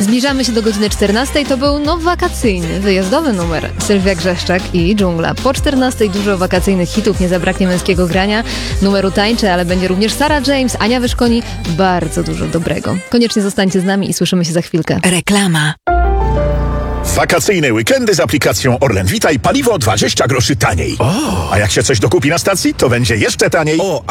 Zbliżamy się do godziny 14. To był wakacyjny, wyjazdowy numer. Sylwia Grzeszczak i Dżungla. Po 14 dużo wakacyjnych hitów, nie zabraknie męskiego grania. Numeru tańczę, ale będzie również Sarah James, Ania Wyszkoni. Bardzo dużo dobrego. Koniecznie zostańcie z nami i słyszymy się za chwilkę. Reklama. Wakacyjne weekendy z aplikacją Orlen Witaj, paliwo 20 groszy taniej. A jak się coś dokupi na stacji, to będzie jeszcze taniej.